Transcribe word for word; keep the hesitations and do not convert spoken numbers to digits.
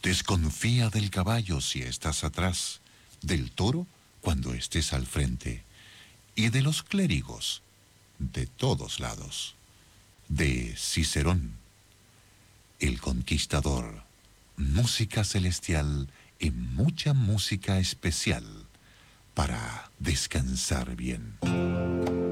Desconfía del caballo si estás atrás, del toro cuando estés al frente, y de los clérigos, de todos lados. De Cicerón, el conquistador, música celestial y mucha música especial para descansar bien.